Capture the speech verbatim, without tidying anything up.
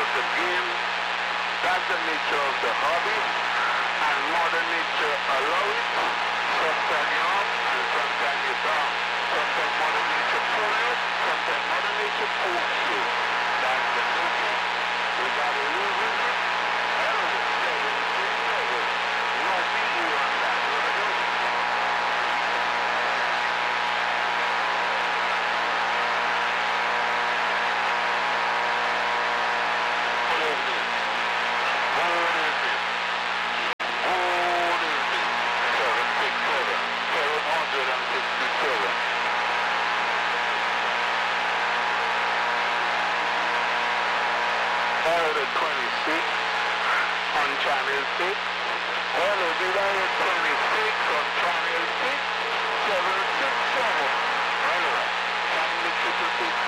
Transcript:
the game. That's the nature of the hobby. And Mother Nature allow it. Sometimes you're up and sometimes you're down. Sometimes Mother Nature pull you, sometimes Mother Nature pulls you. That's the nature. We gotta live with it. Every seven, six, seven. Nothing you on that, brother. What is it? What is it? What is it? Seven, six, seven. Seven hundred and sixty-seven. Order twenty-six on channel six. Order July twenty-six on channel six. seven six seven. Alright. Channel six six